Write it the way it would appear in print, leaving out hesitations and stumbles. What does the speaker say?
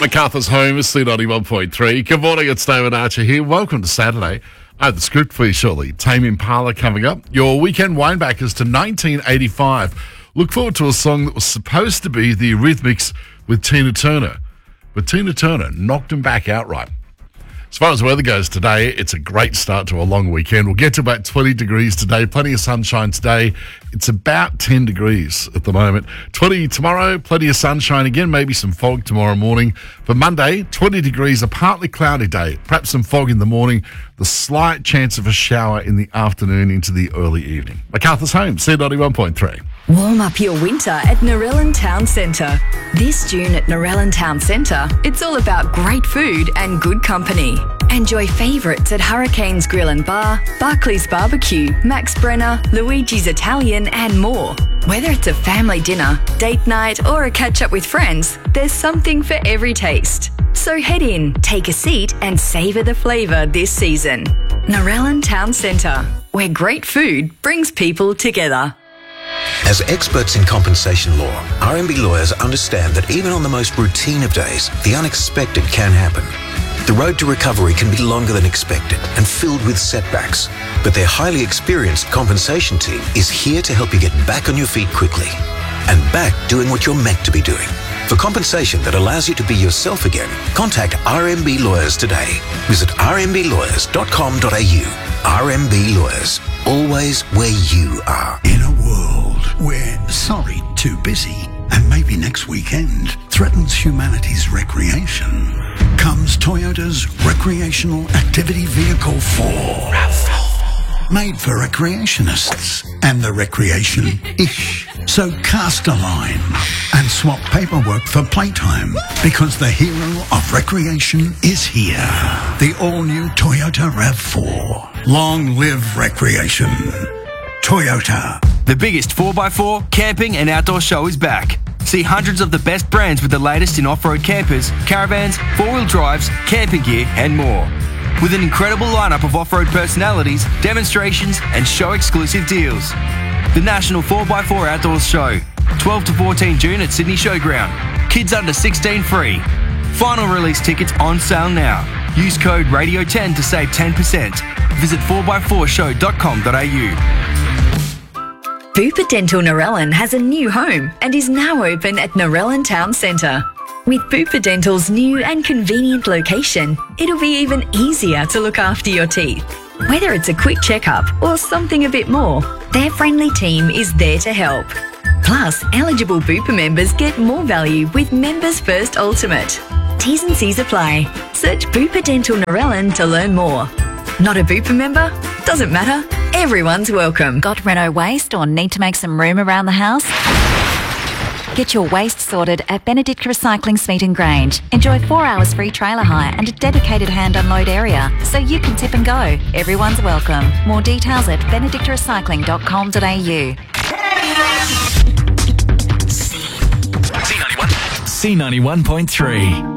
MacArthur's Home is C91.3. Good morning, it's David Archer here. Welcome to Saturday. I have the script for you shortly. Tame Impala coming up. Your weekend winebackers to 1985. Look forward to a song that was supposed to be the Eurythmics with Tina Turner. But Tina Turner knocked them back outright. As far as weather goes today, it's a great start to a long weekend. We'll get to about 20 degrees today. Plenty of sunshine today. It's about 10 degrees at the moment. 20 tomorrow, plenty of sunshine again, maybe some fog tomorrow morning. For Monday, 20 degrees, a partly cloudy day. Perhaps some fog in the morning. The slight chance of a shower in the afternoon into the early evening. MacArthur's Home, C91.3. Warm up your winter at Narellan Town Centre. This June at Narellan Town Centre, it's all about great food and good company. Enjoy favourites at Hurricanes Grill and Bar, Barclays Barbecue, Max Brenner, Luigi's Italian and more. Whether it's a family dinner, date night or a catch-up with friends, there's something for every taste. So head in, take a seat and savour the flavour this season. Narellan Town Centre, where great food brings people together. As experts in compensation law, RMB lawyers understand that even on the most routine of days, the unexpected can happen. The road to recovery can be longer than expected and filled with setbacks, but their highly experienced compensation team is here to help you get back on your feet quickly and back doing what you're meant to be doing. For compensation that allows you to be yourself again, contact RMB Lawyers today. Visit rmblawyers.com.au. RMB Lawyers, always where you are. In a world where sorry, too busy, and maybe next weekend threatens humanity's recreation, comes Toyota's Recreational Activity Vehicle 4. RAV4. Made for recreationists and the recreation-ish. So cast a line and swap paperwork for playtime, because the hero of recreation is here. The all-new Toyota RAV4. Long live recreation. Toyota. The biggest 4x4 camping and outdoor show is back. See hundreds of the best brands with the latest in off-road campers, caravans, four-wheel drives, camping gear and more. With an incredible lineup of off-road personalities, demonstrations and show-exclusive deals. The National 4x4 Outdoors Show, 12 to 14 June at Sydney Showground. Kids under 16 free. Final release tickets on sale now. Use code RADIO10 to save 10%. Visit 4x4show.com.au. Bupa Dental Narellan has a new home and is now open at Narellan Town Centre. With Bupa Dental's new and convenient location, it'll be even easier to look after your teeth. Whether it's a quick checkup or something a bit more, their friendly team is there to help. Plus, eligible Bupa members get more value with Members First Ultimate. T's and C's apply. Search Bupa Dental Narellan to learn more. Not a Bupa member? Doesn't matter. Everyone's welcome. Got reno waste or need to make some room around the house? Get your waste sorted at Benedict Recycling Smeaton Grange. Enjoy 4 hours free trailer hire and a dedicated hand unload area, so you can tip and go. Everyone's welcome. More details at benedictrecycling.com.au. C91.3.